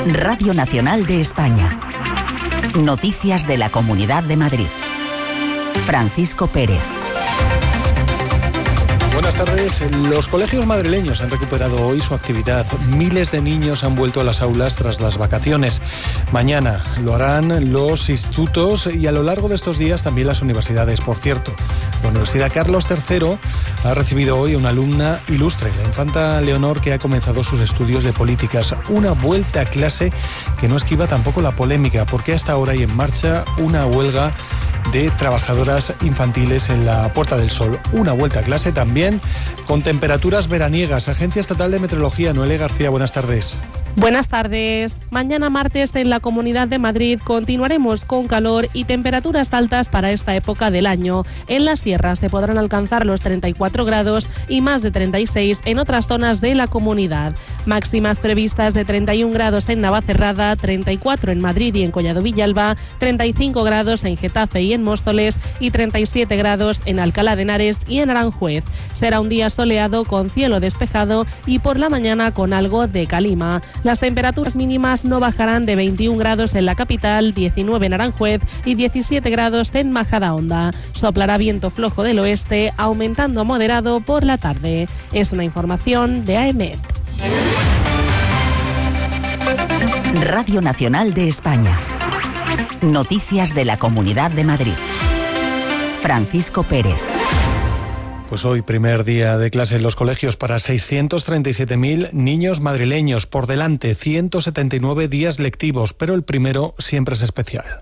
Radio Nacional de España. Noticias de la Comunidad de Madrid. Francisco Pérez. Buenas tardes. Los colegios madrileños han recuperado hoy su actividad. Miles de niños han vuelto a las aulas tras las vacaciones. Mañana lo harán los institutos y a lo largo de estos días también las universidades. Por cierto, la Universidad Carlos III ha recibido hoy a una alumna ilustre, la infanta Leonor, que ha comenzado sus estudios de políticas. Una vuelta a clase que no esquiva tampoco la polémica, porque hasta ahora hay en marcha una huelga de trabajadoras infantiles en la Puerta del Sol. Una vuelta a clase también con temperaturas veraniegas. Agencia Estatal de Meteorología, Noelia García, buenas tardes. Buenas tardes. Mañana martes en la Comunidad de Madrid continuaremos con calor y temperaturas altas para esta época del año. En las sierras se podrán alcanzar los 34 grados y más de 36 en otras zonas de la comunidad. Máximas previstas de 31 grados en Navacerrada, 34 en Madrid y en Collado Villalba, 35 grados en Getafe y en Móstoles y 37 grados en Alcalá de Henares y en Aranjuez. Será un día soleado con cielo despejado y por la mañana con algo de calima. Las temperaturas mínimas no bajarán de 21 grados en la capital, 19 en Aranjuez y 17 grados en Majadahonda. Soplará viento flojo del oeste, aumentando a moderado por la tarde. Es una información de AEMET. Radio Nacional de España. Noticias de la Comunidad de Madrid. Francisco Pérez. Pues hoy, primer día de clase en los colegios para 637.000 niños madrileños. Por delante, 179 días lectivos, pero el primero siempre es especial.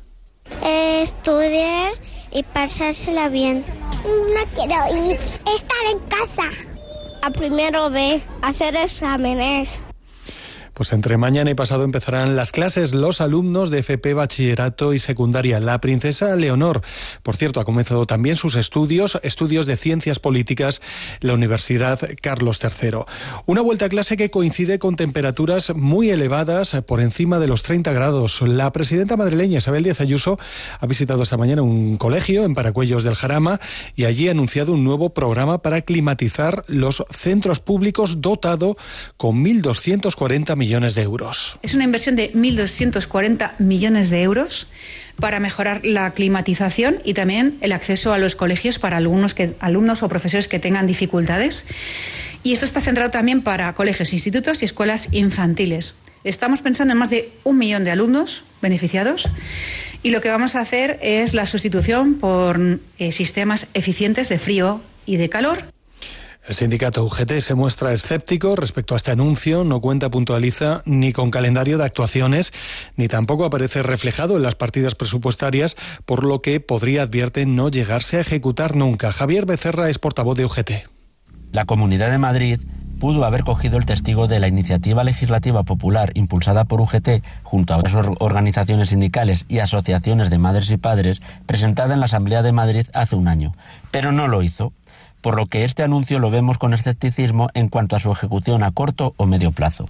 Estudiar y pasársela bien. No quiero ir. Estar en casa. A primero B, hacer exámenes. Pues entre mañana y pasado empezarán las clases. Los alumnos de FP, bachillerato y secundaria. La princesa Leonor, por cierto, ha comenzado también sus estudios de ciencias políticas en la Universidad Carlos III. Una vuelta a clase que coincide con temperaturas muy elevadas, por encima de los 30 grados. La presidenta madrileña Isabel Díaz Ayuso ha visitado esta mañana un colegio en Paracuellos del Jarama y allí ha anunciado un nuevo programa para climatizar los centros públicos dotado con 1.240 millones de euros. Es una inversión de 1.240 millones de euros para mejorar la climatización y también el acceso a los colegios para alumnos o profesores que tengan dificultades. Y esto está centrado también para colegios, institutos y escuelas infantiles. Estamos pensando en más de 1 millón de alumnos beneficiados y lo que vamos a hacer es la sustitución por sistemas eficientes de frío y de calor. El sindicato UGT se muestra escéptico respecto a este anuncio. No cuenta, puntualiza, ni con calendario de actuaciones, ni tampoco aparece reflejado en las partidas presupuestarias, por lo que podría, advierte, no llegarse a ejecutar nunca. Javier Becerra es portavoz de UGT. La Comunidad de Madrid pudo haber cogido el testigo de la iniciativa legislativa popular impulsada por UGT junto a otras organizaciones sindicales y asociaciones de madres y padres, presentada en la Asamblea de Madrid hace un año, pero no lo hizo, por lo que este anuncio lo vemos con escepticismo en cuanto a su ejecución a corto o medio plazo.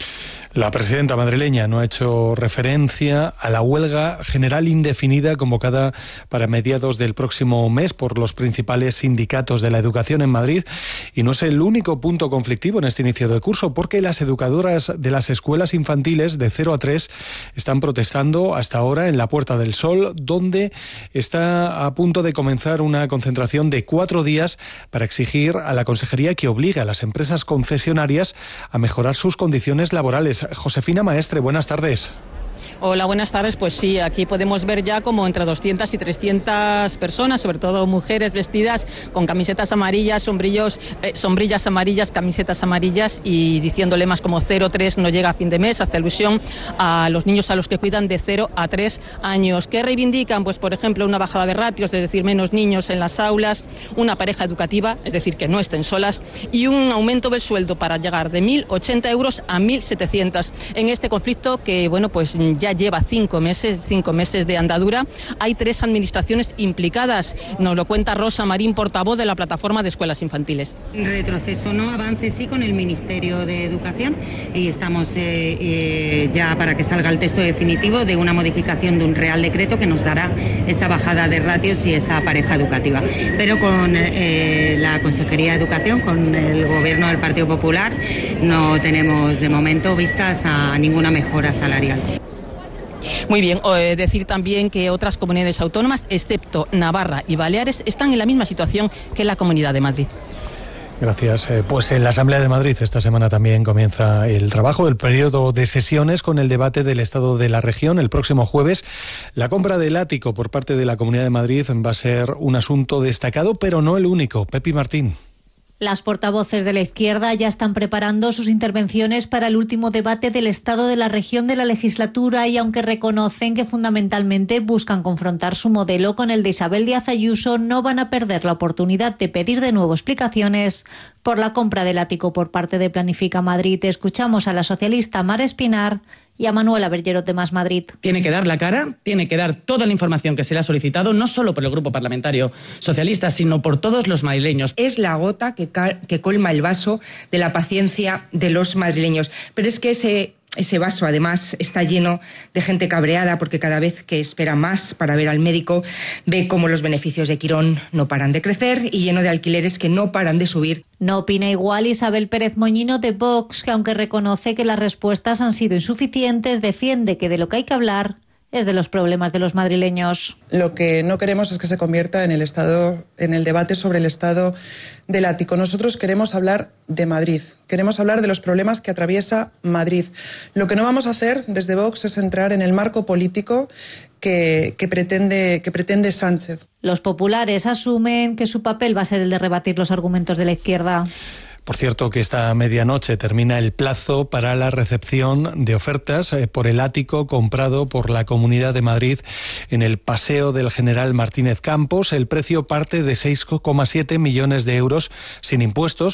La presidenta madrileña no ha hecho referencia a la huelga general indefinida convocada para mediados del próximo mes por los principales sindicatos de la educación en Madrid, y no es el único punto conflictivo en este inicio de curso, porque las educadoras de las escuelas infantiles de 0 a 3 están protestando hasta ahora en la Puerta del Sol, donde está a punto de comenzar una concentración de 4 días para exigir a la Consejería que obligue a las empresas concesionarias a mejorar sus condiciones laborales. Josefina Maestre, buenas tardes. Hola, buenas tardes. Pues sí, aquí podemos ver ya como entre 200 y 300 personas, sobre todo mujeres vestidas con camisetas amarillas, sombrillas amarillas, camisetas amarillas y diciendo lemas como 0-3 no llega a fin de mes, hace alusión a los niños a los que cuidan de 0 a 3 años. ¿Qué reivindican? Pues por ejemplo una bajada de ratios, es decir, menos niños en las aulas, una pareja educativa, es decir, que no estén solas, y un aumento del sueldo para llegar de 1.080 euros a 1.700 en este conflicto que, bueno, pues ya ya lleva 5 meses de andadura. Hay 3 administraciones implicadas. Nos lo cuenta Rosa Marín, portavoz de la Plataforma de Escuelas Infantiles. Retroceso no, avance sí con el Ministerio de Educación, y estamos ya para que salga el texto definitivo de una modificación de un Real Decreto que nos dará esa bajada de ratios y esa pareja educativa. Pero con la Consejería de Educación, con el Gobierno del Partido Popular, no tenemos de momento vistas a ninguna mejora salarial. Muy bien, decir también que otras comunidades autónomas, excepto Navarra y Baleares, están en la misma situación que la Comunidad de Madrid. Gracias. Pues en la Asamblea de Madrid esta semana también comienza el trabajo del periodo de sesiones con el debate del estado de la región. El próximo jueves, la compra del ático por parte de la Comunidad de Madrid va a ser un asunto destacado, pero no el único. Pepi Martín. Las portavoces de la izquierda ya están preparando sus intervenciones para el último debate del estado de la región de la legislatura, y aunque reconocen que fundamentalmente buscan confrontar su modelo con el de Isabel Díaz Ayuso, no van a perder la oportunidad de pedir de nuevo explicaciones por la compra del ático por parte de Planifica Madrid. Escuchamos a la socialista Mar Espinar y a Manuela Bergerot de Más Madrid. Tiene que dar la cara, tiene que dar toda la información que se le ha solicitado, no solo por el Grupo Parlamentario Socialista, sino por todos los madrileños. Es la gota que colma el vaso de la paciencia de los madrileños. Pero es que ese vaso, además, está lleno de gente cabreada porque cada vez que espera más para ver al médico ve cómo los beneficios de Quirón no paran de crecer y lleno de alquileres que no paran de subir. No opina igual Isabel Pérez Moñino de Vox, que aunque reconoce que las respuestas han sido insuficientes, defiende que de lo que hay que hablar es de los problemas de los madrileños. Lo que no queremos es que se convierta en el debate sobre el estado del ático. Nosotros queremos hablar de Madrid, queremos hablar de los problemas que atraviesa Madrid. Lo que no vamos a hacer desde Vox es entrar en el marco político que pretende Sánchez. Los populares asumen que su papel va a ser el de rebatir los argumentos de la izquierda. Por cierto, que esta medianoche termina el plazo para la recepción de ofertas por el ático comprado por la Comunidad de Madrid en el Paseo del General Martínez Campos. El precio parte de 6,7 millones de euros sin impuestos,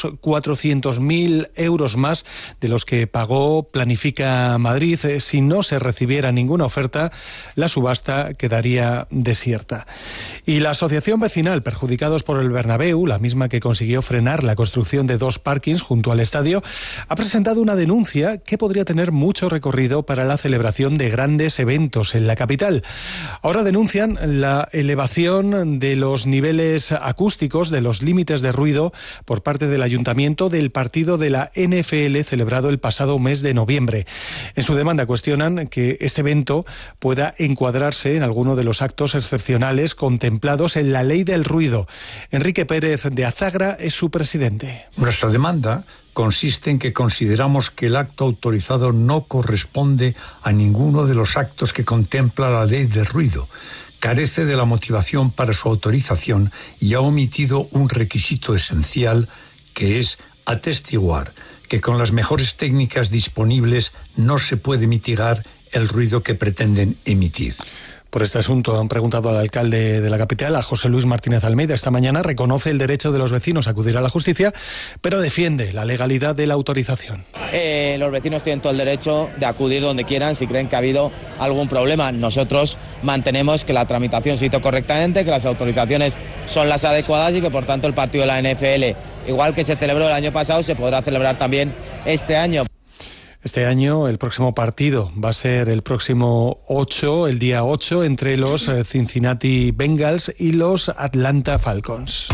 400.000 euros más de los que pagó Planifica Madrid. Si no se recibiera ninguna oferta, la subasta quedaría desierta. Y la Asociación Vecinal Perjudicados por el Bernabéu, la misma que consiguió frenar la construcción de 2 parkings junto al estadio, ha presentado una denuncia que podría tener mucho recorrido para la celebración de grandes eventos en la capital. Ahora denuncian la elevación de los niveles acústicos, de los límites de ruido por parte del ayuntamiento del partido de la NFL celebrado el pasado mes de noviembre. En su demanda cuestionan que este evento pueda encuadrarse en alguno de los actos excepcionales contemplados en la ley del ruido. Enrique Pérez de Azagra es su presidente. Nuestra demanda consiste en que consideramos que el acto autorizado no corresponde a ninguno de los actos que contempla la ley de ruido, carece de la motivación para su autorización y ha omitido un requisito esencial, que es atestiguar que con las mejores técnicas disponibles no se puede mitigar el ruido que pretenden emitir. Por este asunto han preguntado al alcalde de la capital, a José Luis Martínez Almeida. Esta mañana reconoce el derecho de los vecinos a acudir a la justicia, pero defiende la legalidad de la autorización. Los vecinos tienen todo el derecho de acudir donde quieran si creen que ha habido algún problema. Nosotros mantenemos que la tramitación se hizo correctamente, que las autorizaciones son las adecuadas y que por tanto el partido de la NFL, igual que se celebró el año pasado, se podrá celebrar también este año. Este año el próximo partido va a ser el próximo 8, el día 8, entre los Cincinnati Bengals y los Atlanta Falcons.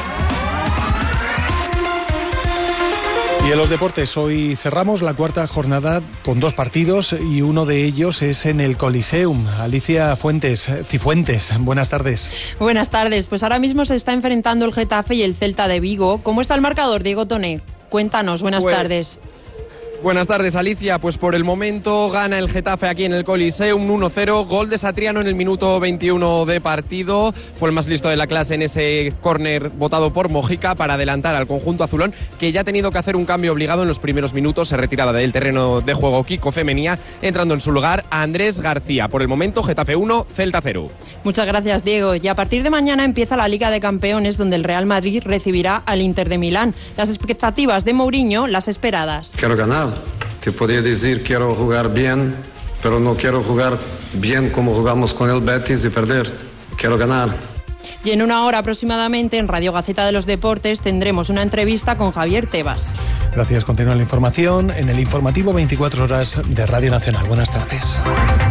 Y en los deportes, hoy cerramos la cuarta jornada con 2 partidos y uno de ellos es en el Coliseum. Alicia Cifuentes, buenas tardes. Buenas tardes, pues ahora mismo se está enfrentando el Getafe y el Celta de Vigo. ¿Cómo está el marcador, Diego Toné? Cuéntanos, buenas tardes. Buenas tardes, Alicia. Pues por el momento gana el Getafe aquí en el Coliseum 1-0. Gol de Satriano en el minuto 21 de partido. Fue el más listo de la clase en ese córner votado por Mojica para adelantar al conjunto azulón, que ya ha tenido que hacer un cambio obligado en los primeros minutos. Se retiraba del terreno de juego Kiko Femenía, entrando en su lugar a Andrés García. Por el momento, Getafe 1, Celta 0. Muchas gracias, Diego. Y a partir de mañana empieza la Liga de Campeones, donde el Real Madrid recibirá al Inter de Milán. Las expectativas de Mourinho, las esperadas. Quiero ganar. Te podría decir quiero jugar bien, pero no quiero jugar bien como jugamos con el Betis y perder. Quiero ganar. Y en una hora aproximadamente en Radio Gaceta de los Deportes tendremos una entrevista con Javier Tebas. Gracias. Continúa la información en el informativo 24 horas de Radio Nacional. Buenas tardes.